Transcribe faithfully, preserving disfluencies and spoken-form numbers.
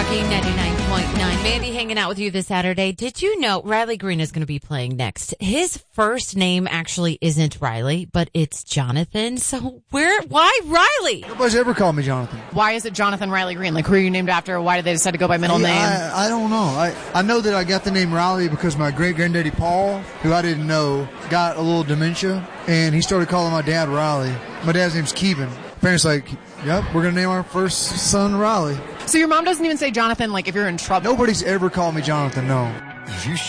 Game ninety-nine point nine. Mandy hanging out with you this Saturday. Did you know Riley Green is going to be playing next? His first name actually isn't Riley, but it's Jonathan. So where, why Riley? Nobody's ever called me Jonathan. Why is it Jonathan Riley Green? Like, who are you named after? Why did they decide to go by middle Yeah, name? I, I don't know. I, I know that I got the name Riley because my great-granddaddy Paul, who I didn't know, got a little dementia, and he started calling my dad Riley. My dad's name's Keeban. Parents like, yep, we're going to name our first son Riley. So your mom doesn't even say Jonathan, like, if you're in trouble? Nobody's ever called me Jonathan, no. You